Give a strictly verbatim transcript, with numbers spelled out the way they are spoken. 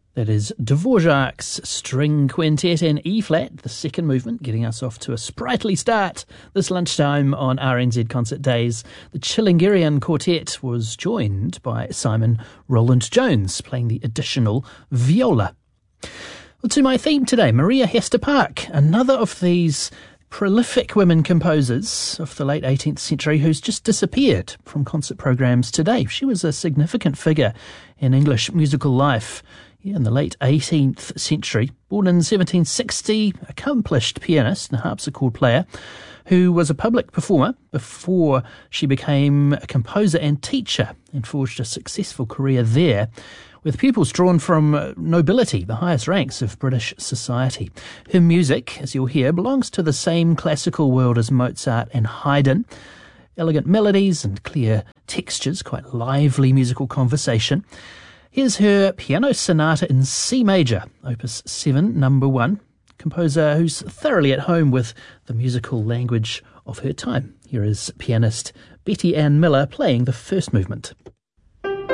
That is Dvorak's String Quintet in E-flat, the second movement, getting us off to a sprightly start this lunchtime on R N Z Concert Days. The Chilingirian Quartet was joined by Simon Rowland-Jones, playing the additional viola. Well, to my theme today, Maria Hester Park, another of these prolific women composers of the late eighteenth century who's just disappeared from concert programmes today. She was a significant figure in English musical life yeah, in the late eighteenth century. Born in seventeen sixty, accomplished pianist and harpsichord player who was a public performer before she became a composer and teacher and forged a successful career there, with pupils drawn from nobility, the highest ranks of British society. Her music, as you'll hear, belongs to the same classical world as Mozart and Haydn. Elegant melodies and clear textures, quite lively musical conversation. Here's her Piano Sonata in C major, opus seven, number one. Composer who's thoroughly at home with the musical language of her time. Here is pianist Betty Ann Miller playing the first movement.